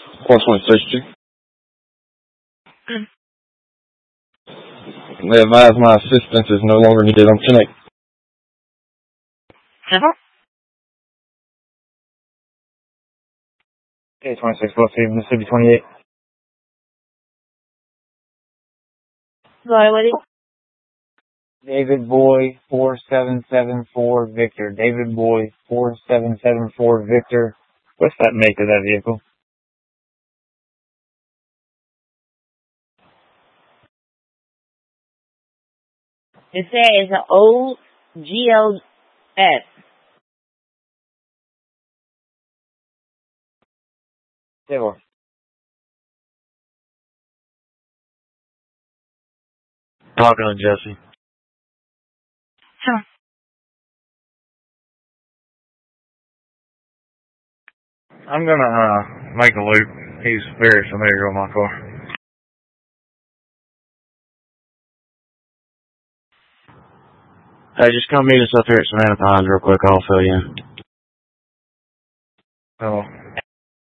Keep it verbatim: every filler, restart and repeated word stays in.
Approximately sixty. They advise my assistance is no longer needed. I'm connected. Okay, twenty-six, West Mississippi twenty-eight. Sorry, what is David Boy four seven seven four Victor. David Boy four seven seven four Victor. What's that make of that vehicle? it? Say it's an old G L S. Civil. Talking to Jesse. Sure. I'm gonna uh make a loop. He's very familiar with my car. Hey, just come meet us up here at Savannah Pines real quick. I'll fill you in. Oh.